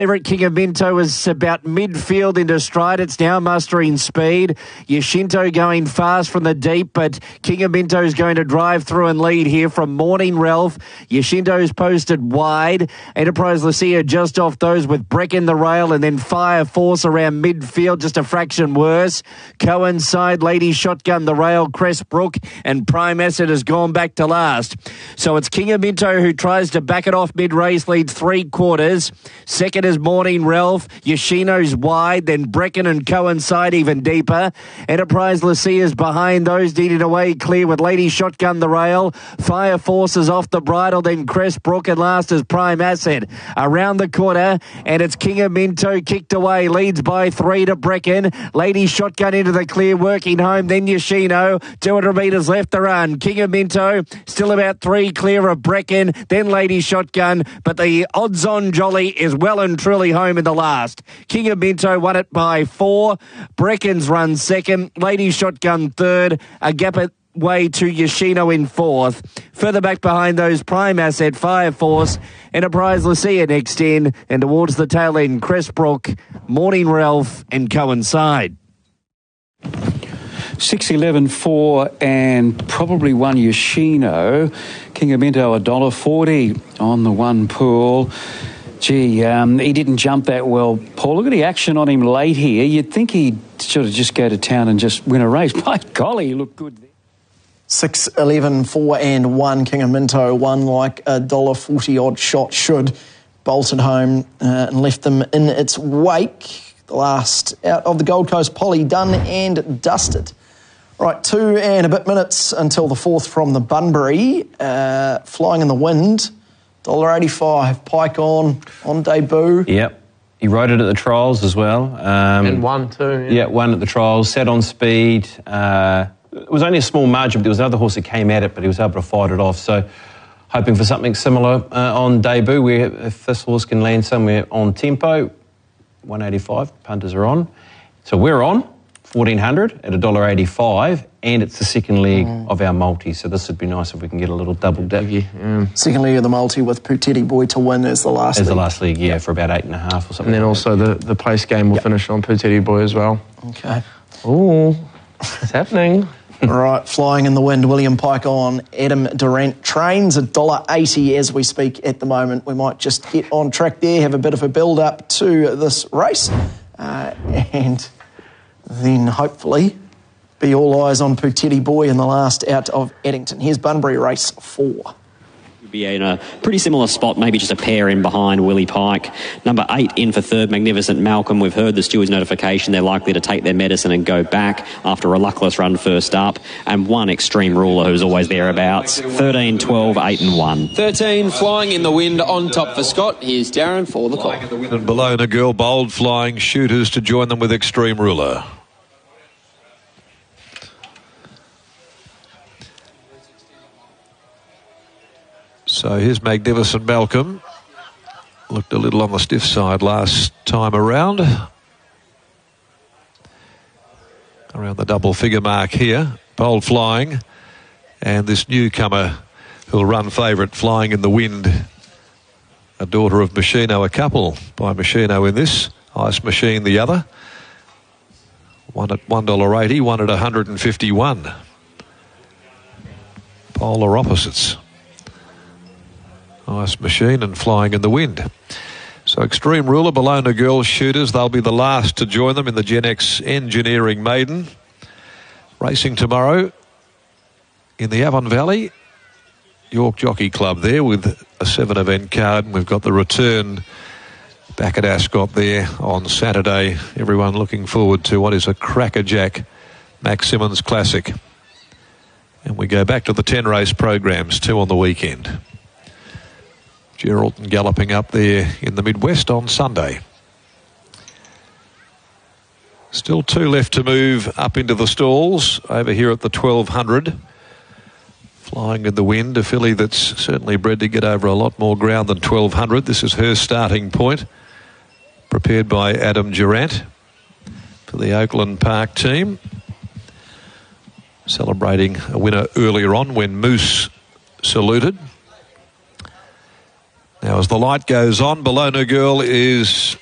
Favourite King of Minto is about midfield into stride. It's now mustering speed. Yashinto going fast from the deep, but King of Minto is going to drive through and lead here from Morning Ralph. Yashinto's posted wide. Enterprise Lucia just off those with Breck in the rail, and then Fire Force around midfield, just a fraction worse. Coincide, Lady Shotgun, the rail, Crestbrook, and Prime Asset has gone back to last. So it's King of Minto who tries to back it off mid-race, leads 3/4. Second is Morning Ralph. Yoshino's wide, then Brecken and Coincide even deeper. Enterprise Lucia's behind those, needing away clear with Lady Shotgun the rail. Fire Force is off the bridle, then Crestbrook, and last is Prime Asset. Around the corner, and it's King of Minto kicked away, leads by 3 to Brecken. Lady Shotgun into the clear, working home, then Yoshino. 200 metres left to run. King of Minto still about 3 clear of Brecken, then Lady Shotgun, but the odds-on Jolly is well and truly home in the last. King of Minto won it by 4. Brecken's run second. Lady Shotgun third. A gap way to Yoshino in fourth. Further back behind those, Prime Asset, Fire Force, Enterprise Lucia next in, and towards the tail end, Crestbrook, Morning Ralph, and Coincide. 6-11-4 and probably one Yoshino. King of Minto $1.40 on the one pool. Gee, he didn't jump that well, Paul. Look at the action on him late here. You'd think he'd sort of just go to town and just win a race. By golly, he looked good there. 6-11-4 and 1. King of Minto won like $1.40 odd shot should. Bolted home and left them in its wake. The last out of the Gold Coast Poly done and dusted. Right, 2 and a bit minutes until the fourth from the Bunbury. Flying in the Wind. $1.85, Pike on debut. Yep, he rode it at the trials as well. And won too. Yeah, won at the trials, sat on speed. It was only a small margin, but there was another horse that came at it, but he was able to fight it off. So hoping for something similar on debut, where if this horse can land somewhere on tempo, 185, punters are on. So we're on 1,400 at $1.85, and it's the second leg of our multi, so this would be nice if we can get a little double dip. Second leg of the multi with Puteri Boy to win as the last as league. the last league, yeah, for about 8.5 or something. And then also the place game will finish on Puteri Boy as well. Okay. Oh, it's happening. Right, Flying in the Wind, William Pike on. Adam Durant trains $1.80 as we speak at the moment. We might just get on track there, have a bit of a build-up to this race, and then hopefully be all eyes on Puteri Boy in the last out of Addington. Here's Bunbury race 4. Be in a pretty similar spot, maybe just a pair in behind Willie Pike. Number 8 in for third, Magnificent Malcolm. We've heard the stewards' notification. They're likely to take their medicine and go back after a luckless run first up. And 1 Extreme Ruler, who's always thereabouts. 13, 12, 8 and 1. 13 Flying in the Wind on top for Scott. Here's Darren for the call. And Bologna Girl, bold flying shooters to join them with Extreme Ruler. So here's Magnificent Malcolm. Looked a little on the stiff side last time around. Around the double figure mark here. Bold flying. And this newcomer who'll run favourite, Flying in the Wind. A daughter of Machino, a couple by Machino in this. Ice Machine the other. One at $1.80, one at $151. Polar opposites. Ice Machine and Flying in the Wind. So Extreme Ruler, Bologna Girls shooters, they'll be the last to join them in the Gen X Engineering Maiden. Racing tomorrow in the Avon Valley. York Jockey Club there with a 7-event card. And we've got the return back at Ascot there on Saturday. Everyone looking forward to what is a crackerjack Max Simmons Classic. And we go back to the 10 race programs, 2 on the weekend. Geraldton galloping up there in the Midwest on Sunday. Still 2 left to move up into the stalls over here at the 1200. Flying in the Wind, a filly that's certainly bred to get over a lot more ground than 1200. This is her starting point, prepared by Adam Durant for the Oakland Park team. Celebrating a winner earlier on when Moose saluted. Now, as the light goes on, Bologna Girl is